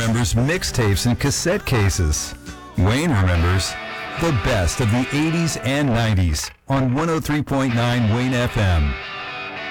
remembers mixtapes and cassette cases. Wayne remembers the best of the 80s and 90s on 103.9 Wayne FM.